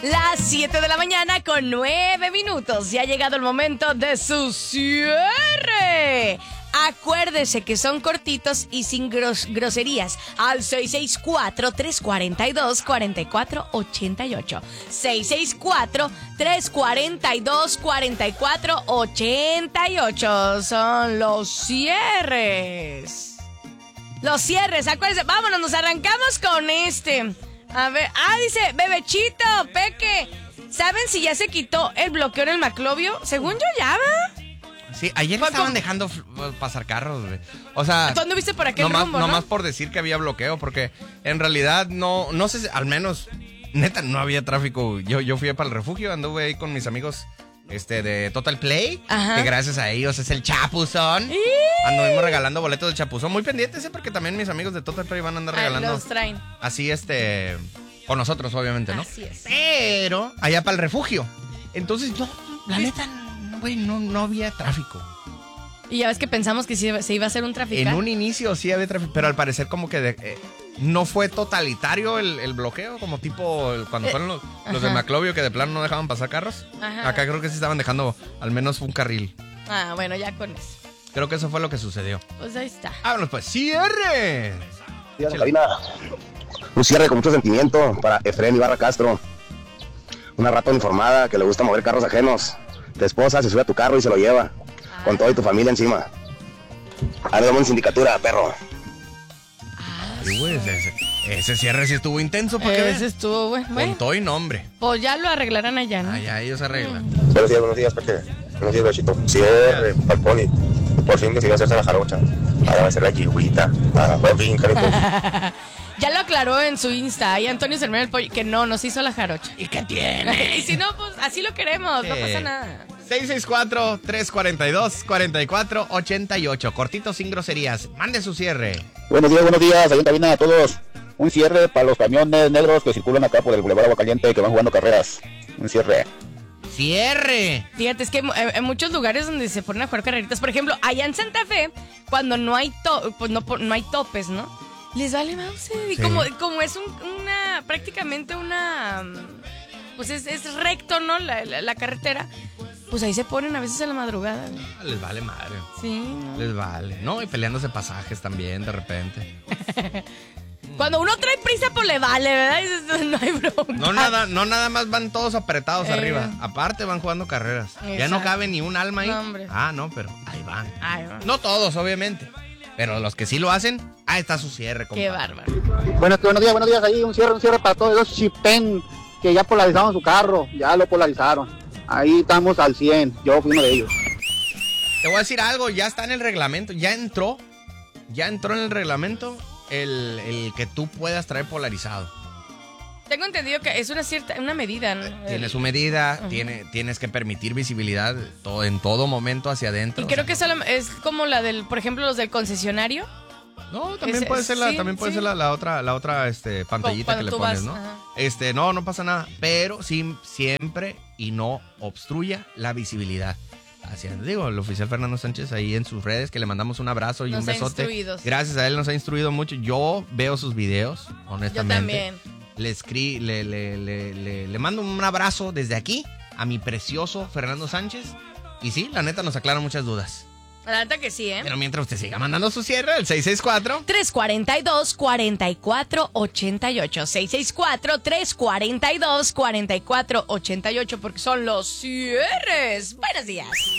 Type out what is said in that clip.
Las 7 de la mañana con 9 minutos. Ya ha llegado el momento de su cierre. Acuérdese que son cortitos y sin groserías. Al 664-342-4488. 664-342-4488. Son los cierres. Los cierres, acuérdense. Vámonos, nos arrancamos con este. A ver, dice Bebechito, Peque. ¿Saben si ya se quitó el bloqueo en el Maclovio? Según yo ya, ¿verdad? Sí, ayer estaban dejando pasar carros, güey. O sea, ¿tú anduviste por aquel rumbo, nomás por decir que había bloqueo, porque en realidad no sé, al menos, neta, no había tráfico. Yo fui para el refugio, anduve ahí con mis amigos de Total Play, que gracias a ellos es el Chapuzón. Anduvimos regalando boletos del Chapuzón. Muy pendientes, porque también mis amigos de Total Play van a andar regalando. Los traen. Así, con nosotros, obviamente, ¿no? Así es. Pero allá para el refugio. Entonces, no, la neta, güey, no había tráfico. Y ya ves que pensamos que se iba a hacer un tráfico. En un inicio sí había tráfico, pero al parecer como que no fue totalitario el bloqueo, como tipo cuando fueron los de Maclovio, que de plano no dejaban pasar carros. Ajá. Acá creo que sí estaban dejando al menos un carril. Bueno, ya con eso. Creo que eso fue lo que sucedió. Pues ahí está. Vámonos pues, ¡cierre! Un cierre con mucho sentimiento para Efren Ibarra Castro. Una rata uniformada que le gusta mover carros ajenos. Tu esposa se sube a tu carro y se lo lleva. Con toda tu familia encima. Ahora damos en sindicatura, perro. Sí, güey, ese cierre sí estuvo intenso, ¿para qué ves? Ese estuvo, güey. Con todo y nombre. Pues ya lo arreglarán allá, ¿no? Allá ellos arreglan. Buenos días, Peque. Buenos días, Bechito. Cierre, Palponi. Por fin decidió hacerse la jarocha. Ahora va a ser la chihuita. Por fin, carito. Ya lo aclaró en su Insta. Y Antonio Cermero el Pollo, que no se hizo la jarocha. ¿Y qué tiene? Y si no, pues así lo queremos, no pasa nada. 664-342-4488. Cortito, sin groserías. Mande su cierre. Buenos días. Ahí en cabina a todos. Un cierre para los camiones negros que circulan acá por el Boulevard Aguacaliente, que van jugando carreras. Un cierre. ¡Cierre! Fíjate, es que en muchos lugares donde se ponen a jugar carreritas, por ejemplo, allá en Santa Fe, cuando no hay no hay topes, ¿no? Les vale mouse. Y sí. como es prácticamente una... Pues es recto, ¿no? La carretera. Pues ahí se ponen a veces en la madrugada. Les vale madre. Sí. ¿No? Les vale. No, y peleándose pasajes también, de repente. Cuando uno trae prisa, pues le vale, ¿verdad? No hay bronca. No nada más van todos apretados arriba. Aparte van jugando carreras. Exacto. Ya no cabe ni un alma ahí. No, hombre. No, pero ahí van. No todos, obviamente. Pero los que sí lo hacen, ahí está su cierre, compadre. Qué bárbaro. Buenos días. Ahí un cierre para todos los chipén que ya polarizaron su carro. Ya lo polarizaron. Ahí estamos al 100. Yo fui uno de ellos. Te voy a decir algo, ya está en el reglamento. Ya entró en el reglamento el que tú puedas traer polarizado. Tengo entendido que es una medida, ¿no? Tiene su medida, tienes que permitir visibilidad en todo momento hacia adentro. Y creo que es como la por ejemplo, los del concesionario. No, también puede ser la otra pantallita que le pones, ¿no? No pasa nada, pero sí, siempre y no obstruya la visibilidad. El oficial Fernando Sánchez ahí en sus redes, que le mandamos un abrazo y un besote. Gracias a él nos ha instruido mucho. Yo veo sus videos, honestamente. Yo también. Le mando un abrazo desde aquí a mi precioso Fernando Sánchez. Y sí, la neta nos aclara muchas dudas. La neta que sí, ¿eh? Pero mientras usted siga mandando su cierre, el 664-342-4488. 664-342-4488, porque son los cierres. Buenos días.